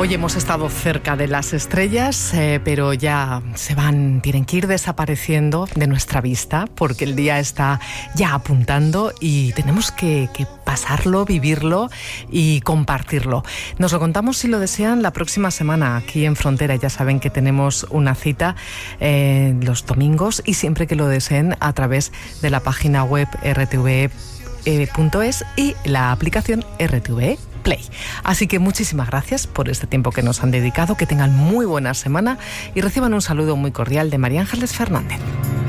Hoy hemos estado cerca de las estrellas, pero ya tienen que ir desapareciendo de nuestra vista porque el día está ya apuntando y tenemos que pasarlo, vivirlo y compartirlo. Nos lo contamos, si lo desean, la próxima semana aquí en Frontera. Ya saben que tenemos una cita los domingos y siempre que lo deseen a través de la página web rtve.es y la aplicación RTV Play. Así que muchísimas gracias por este tiempo que nos han dedicado, que tengan muy buena semana y reciban un saludo muy cordial de María Ángeles Fernández.